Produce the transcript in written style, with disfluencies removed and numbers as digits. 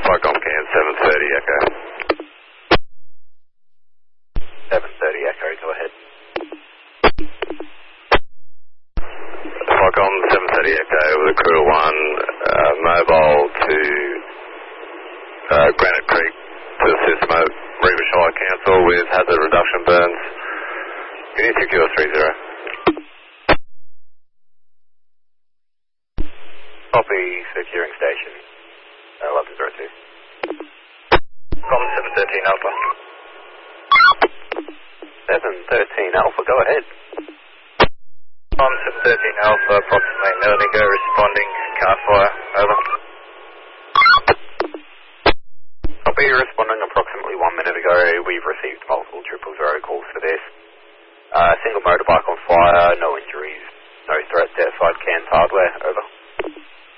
Falcon Can 730 Echo. 730 Echo, go ahead. Falcon 730 Echo with a crew of 1, mobile to Granite Creek to assist Reaver Shire Council with hazard reduction burns. Unit secure 30. Copy, securing station. 1102. Com 713 Alpha. 713 Alpha, go ahead. Com 713 Alpha, approximately Melanigo, responding, car fire, over. Copy, responding approximately 1 minute ago. We've received multiple 000 calls for this. Single motorbike on fire, no injuries, no threat to outside Cairns hardware, over.